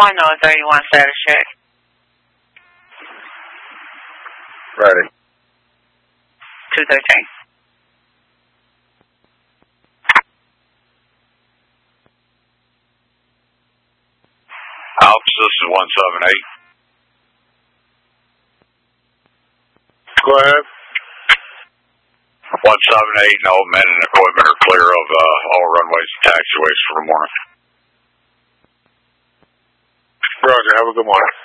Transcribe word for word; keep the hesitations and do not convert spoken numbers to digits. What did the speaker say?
One North thirty-one status check. Ready. two thirteen. Alps, this is one seven eight. Go ahead. one seven eight and all men and equipment are clear of uh, all runways and taxiways for the morning. Roger, have a good morning.